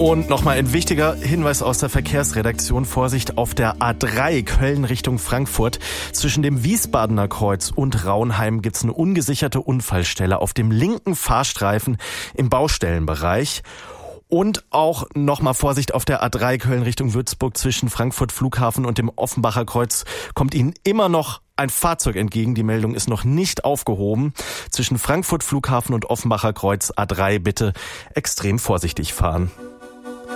Und nochmal ein wichtiger Hinweis aus der Verkehrsredaktion. Vorsicht auf der A3 Köln Richtung Frankfurt. Zwischen dem Wiesbadener Kreuz und Raunheim gibt's eine ungesicherte Unfallstelle auf dem linken Fahrstreifen im Baustellenbereich. Und auch nochmal Vorsicht auf der A3 Köln Richtung Würzburg. Zwischen Frankfurt Flughafen und dem Offenbacher Kreuz kommt Ihnen immer noch ein Fahrzeug entgegen. Die Meldung ist noch nicht aufgehoben. Zwischen Frankfurt Flughafen und Offenbacher Kreuz A3 bitte extrem vorsichtig fahren.